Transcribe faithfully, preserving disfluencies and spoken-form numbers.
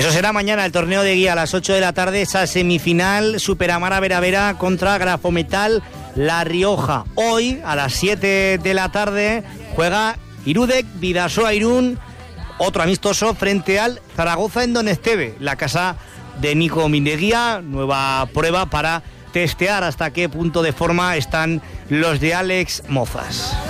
Eso será mañana, el torneo de guía a las ocho de la tarde, esa semifinal Superamara Vera Vera contra Grafometal La Rioja. Hoy, a las siete de la tarde, juega Irudek Bidasoa Irún, otro amistoso frente al Zaragoza en Donesteve, la casa de Nico Mindeguía, nueva prueba para testear hasta qué punto de forma están los de Alex Mozas.